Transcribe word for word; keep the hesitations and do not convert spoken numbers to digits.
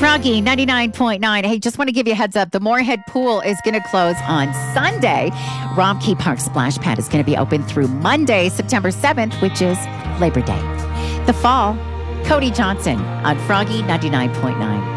Froggy ninety-nine point nine. Hey, just want to give you a heads up. The Moorhead Pool is going to close on Sunday. Romkey Park Splash Pad is going to be open through Monday, September seventh, which is Labor Day. The Fall, Cody Johnson on Froggy ninety-nine point nine.